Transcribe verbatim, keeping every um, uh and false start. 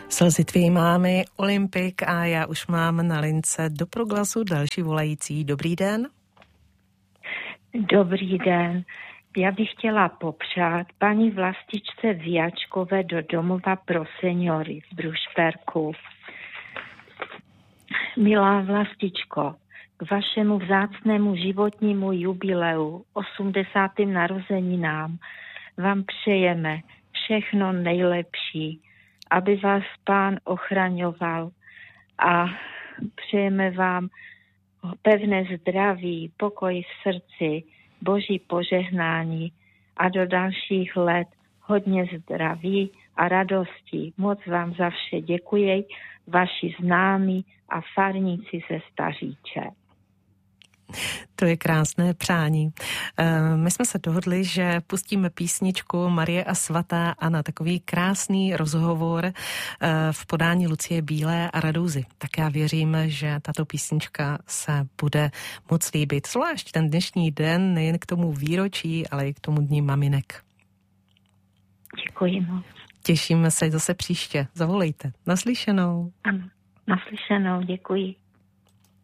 Slzy tvý mámy, Olympik, a já už mám na lince do proglasu další volající. Dobrý den. Dobrý den. Já bych chtěla popřát paní Vlastičce Viačkové do domova pro seniory v Brušperku. Milá Vlastičko, k vašemu vzácnému životnímu jubileu, osmdesátým narozeninám, vám přejeme všechno nejlepší, aby vás Pán ochraňoval, a přejeme vám pevné zdraví, pokoj v srdci, Boží požehnání a do dalších let hodně zdraví a radosti. Moc vám za vše děkuji, vaši známí a farníci ze Staříče. To je krásné přání. My jsme se dohodli, že pustíme písničku Marie a svatá Anna, takový krásný rozhovor v podání Lucie Bílé a Radouzy. Tak já věřím, že tato písnička se bude moc líbit. Zvlášť ten dnešní den, nejen k tomu výročí, ale i k tomu dní maminek. Děkuji moc. Těšíme se zase příště. Zavolejte. Naslyšenou. Ano, naslyšenou. Děkuji.